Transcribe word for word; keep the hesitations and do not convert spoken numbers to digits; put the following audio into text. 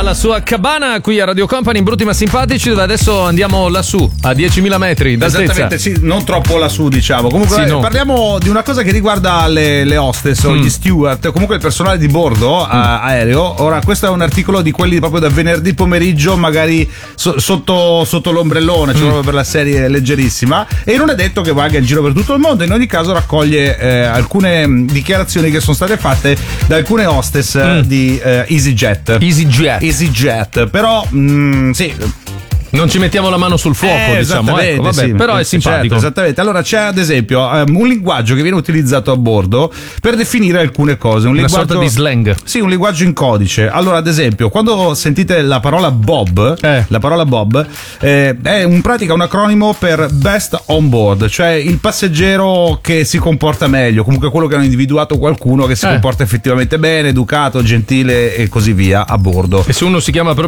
dalla sua cabana qui a Radio Company, brutti ma simpatici, dove adesso andiamo lassù a diecimila metri d'altezza. Esattamente, sì, non troppo lassù, diciamo. Comunque Sì, no. parliamo di una cosa che riguarda le, le hostess o Mm. gli steward, o comunque il personale di bordo a- aereo. Ora, questo è un articolo di quelli proprio da venerdì pomeriggio, magari so- sotto, sotto l'ombrellone, cioè Mm. proprio per la serie leggerissima, e non è detto che vada in giro per tutto il mondo. In ogni caso raccoglie eh, alcune mh, dichiarazioni che sono state fatte da alcune hostess eh, Mm. di eh, EasyJet. EasyJet. EasyJet, però mh, sì. Non ci mettiamo la mano sul fuoco, Eh, diciamo, esattamente, ecco, vabbè, sì, però è eh, simpatico. certo, esattamente. Allora c'è ad esempio um, un linguaggio che viene utilizzato a bordo per definire alcune cose. Un Una linguaggio, sorta di slang. Sì, un linguaggio in codice. Allora, ad esempio, quando sentite la parola Bob, Eh. la parola Bob eh, è in pratica un acronimo per Best on Board, cioè il passeggero che si comporta meglio, comunque quello che hanno individuato qualcuno che si Eh. comporta effettivamente bene, educato, gentile e così via a bordo. E se uno si chiama proprio